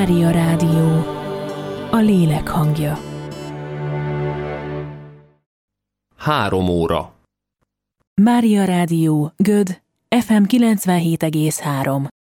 Mária Rádió, a lélek hangja. 3 óra. Mária Rádió, Göd, FM 97,3.